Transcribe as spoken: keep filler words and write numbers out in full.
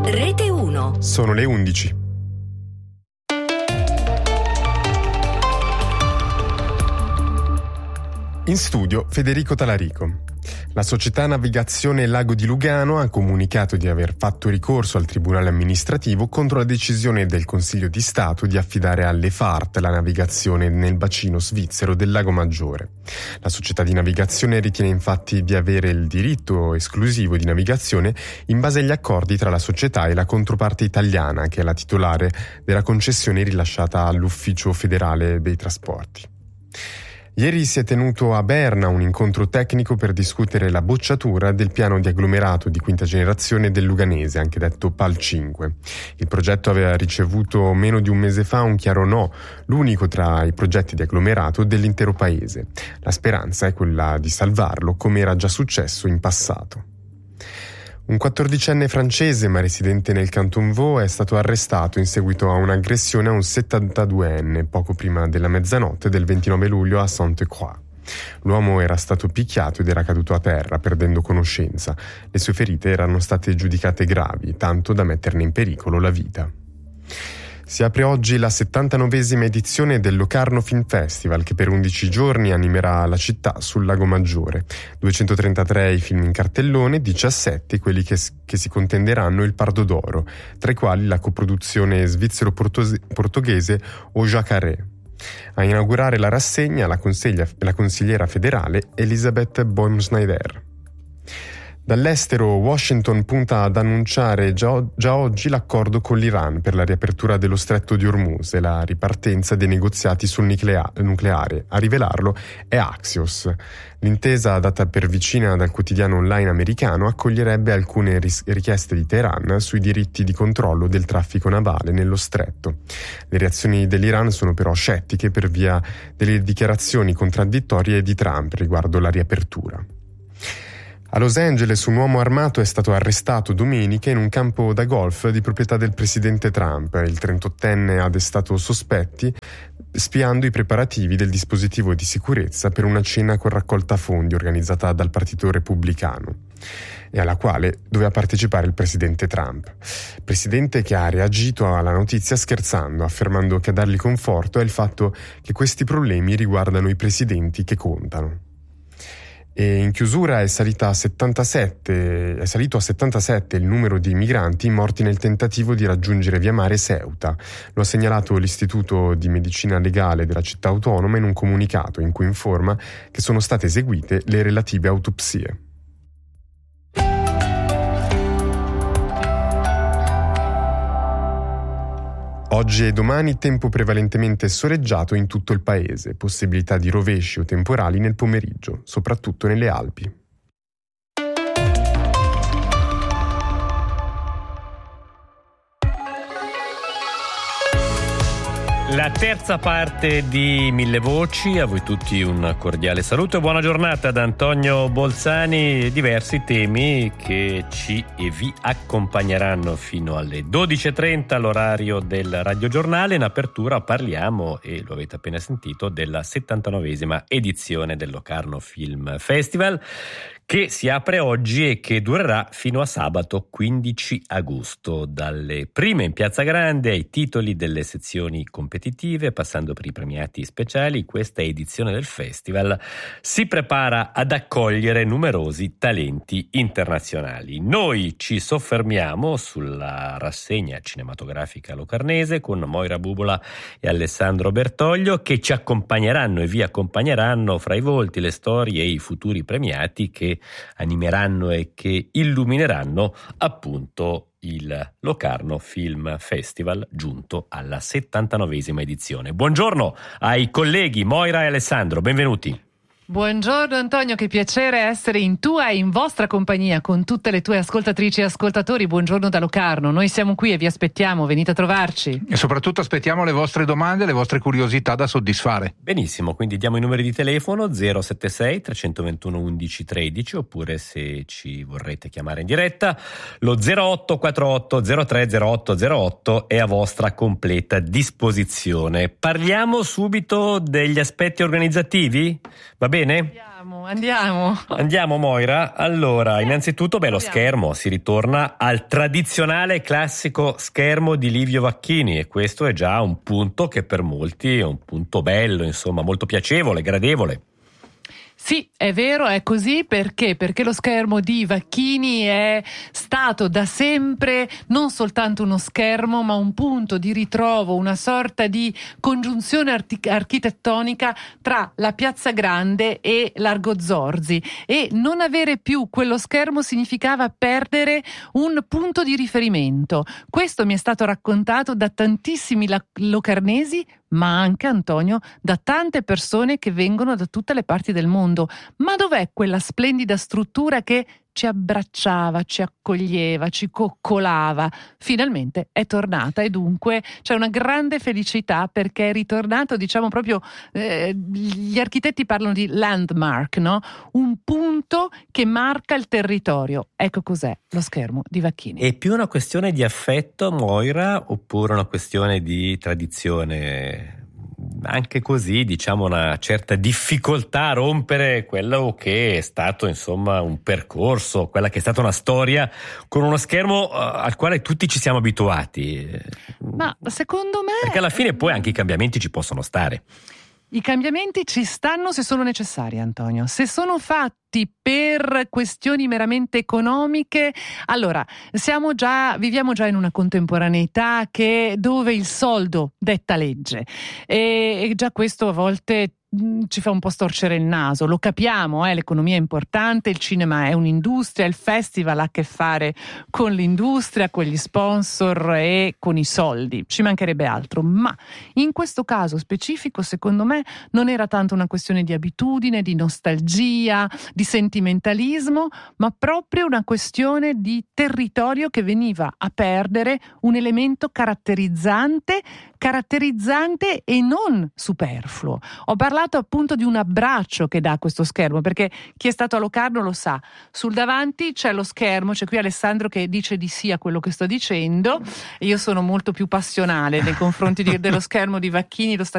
Rete uno. Sono le undici. In studio Federico Talarico. La società Navigazione Lago di Lugano ha comunicato di aver fatto ricorso al Tribunale amministrativo contro la decisione del Consiglio di Stato di affidare alle F A R T la navigazione nel bacino svizzero del Lago Maggiore. La società di navigazione ritiene infatti di avere il diritto esclusivo di navigazione in base agli accordi tra la società e la controparte italiana, che è la titolare della concessione rilasciata all'Ufficio federale dei trasporti. Ieri si è tenuto a Berna un incontro tecnico per discutere la bocciatura del piano di agglomerato di quinta generazione del Luganese, anche detto P A L cinque. Il progetto aveva ricevuto meno di un mese fa un chiaro no, l'unico tra i progetti di agglomerato dell'intero paese. La speranza è quella di salvarlo, come era già successo in passato. Un quattordicenne francese, ma residente nel Canton Vaud, è stato arrestato in seguito a un'aggressione a un settantaduenne poco prima della mezzanotte del ventinove luglio a Sainte-Croix. L'uomo era stato picchiato ed era caduto a terra, perdendo conoscenza. Le sue ferite erano state giudicate gravi, tanto da metterne in pericolo la vita. Si apre oggi la settantanovesima edizione del Locarno Film Festival, che per undici giorni animerà la città sul Lago Maggiore. duecentotrentatré i film in cartellone, diciassette quelli che, che si contenderanno il Pardo d'Oro, tra i quali la coproduzione svizzero-portoghese Au Jacaré. A inaugurare la rassegna la, la consigliera federale Elisabeth Baumschneider. Dall'estero Washington punta ad annunciare già, già oggi l'accordo con l'Iran per la riapertura dello stretto di Hormuz e la ripartenza dei negoziati sul nuclea- nucleare. A rivelarlo è Axios. L'intesa, data per vicina dal quotidiano online americano, accoglierebbe alcune ris- richieste di Teheran sui diritti di controllo del traffico navale nello stretto. Le reazioni dell'Iran sono però scettiche per via delle dichiarazioni contraddittorie di Trump riguardo la riapertura. A Los Angeles un uomo armato è stato arrestato domenica in un campo da golf di proprietà del presidente Trump. Il trentottenne ha destato sospetti spiando i preparativi del dispositivo di sicurezza per una cena con raccolta fondi organizzata dal Partito Repubblicano e alla quale doveva partecipare il presidente Trump. Presidente che ha reagito alla notizia scherzando, affermando che a dargli conforto è il fatto che questi problemi riguardano i presidenti che contano. E in chiusura è salita a settantasette, è salito a settantasette il numero di migranti morti nel tentativo di raggiungere via mare Ceuta. Lo ha segnalato l'Istituto di Medicina Legale della città autonoma in un comunicato in cui informa che sono state eseguite le relative autopsie. Oggi e domani tempo prevalentemente soleggiato in tutto il paese, possibilità di rovesci o temporali nel pomeriggio, soprattutto nelle Alpi. La terza parte di Mille Voci, a voi tutti un cordiale saluto e buona giornata da Antonio Bolzani. Diversi temi che ci e vi accompagneranno fino alle dodici e trenta, l'orario del radiogiornale. In apertura parliamo, e lo avete appena sentito, della settantanovesima edizione del Locarno Film Festival, che si apre oggi e che durerà fino a sabato quindici agosto, dalle prime in Piazza Grande ai titoli delle sezioni competitive, passando per i premiati speciali. Questa edizione del festival si prepara ad accogliere numerosi talenti internazionali. Noi ci soffermiamo sulla rassegna cinematografica locarnese con Moira Bubola e Alessandro Bertoglio, che ci accompagneranno e vi accompagneranno fra i volti, le storie e i futuri premiati che animeranno e che illumineranno appunto il Locarno Film Festival, giunto alla settantanovesima edizione. Buongiorno ai colleghi Moira e Alessandro, benvenuti. Buongiorno Antonio, che piacere essere in tua e in vostra compagnia con tutte le tue ascoltatrici e ascoltatori. Buongiorno da Locarno, noi siamo qui e vi aspettiamo, venite a trovarci. E soprattutto aspettiamo le vostre domande, le vostre curiosità da soddisfare. Benissimo, quindi diamo i numeri di telefono zero sette sei tre due uno undici tredici, oppure se ci vorrete chiamare in diretta lo zero otto quattro otto zero tre zero otto zero otto è a vostra completa disposizione. Parliamo subito degli aspetti organizzativi? Va bene? bene? Andiamo, andiamo. Andiamo Moira. Allora, innanzitutto, beh, lo schermo, si ritorna al tradizionale classico schermo di Livio Vacchini e questo è già un punto che per molti è un punto bello, insomma, molto piacevole, gradevole. Sì, è vero, è così perché? Perché lo schermo di Vacchini è stato da sempre non soltanto uno schermo, ma un punto di ritrovo, una sorta di congiunzione arti- architettonica tra la Piazza Grande e Largo Zorzi, e non avere più quello schermo significava perdere un punto di riferimento. Questo mi è stato raccontato da tantissimi la- locarnesi, ma anche, Antonio, da tante persone che vengono da tutte le parti del mondo. Ma dov'è quella splendida struttura che ci abbracciava, ci accoglieva, ci coccolava? Finalmente è tornata e dunque c'è una grande felicità perché è ritornato, diciamo proprio, eh, gli architetti parlano di landmark, no? Un punto che marca il territorio. Ecco cos'è lo schermo di Vacchini. È più una questione di affetto, Moira, oppure una questione di tradizione? Anche così, diciamo, una certa difficoltà a rompere quello che è stato, insomma, un percorso, quella che è stata una storia con uno schermo uh, al quale tutti ci siamo abituati. Ma secondo me... Perché alla fine poi anche i cambiamenti ci possono stare. I cambiamenti ci stanno se sono necessari, Antonio. Se sono fatti per questioni meramente economiche, allora siamo già, viviamo già in una contemporaneità che dove il soldo detta legge e, e già questo a volte mh, ci fa un po' storcere il naso. Lo capiamo, eh, l'economia è importante, il cinema è un'industria, il festival ha a che fare con l'industria, con gli sponsor e con i soldi, ci mancherebbe altro, ma in questo caso specifico secondo me non era tanto una questione di abitudine, di nostalgia, di sentimentalismo, ma proprio una questione di territorio che veniva a perdere un elemento caratterizzante, caratterizzante e non superfluo. Ho parlato appunto di un abbraccio che dà questo schermo, perché chi è stato a Locarno lo sa. Sul davanti c'è lo schermo, c'è qui Alessandro che dice di sì a quello che sto dicendo. Io sono molto più passionale nei confronti di, dello schermo di Vacchini, lo sta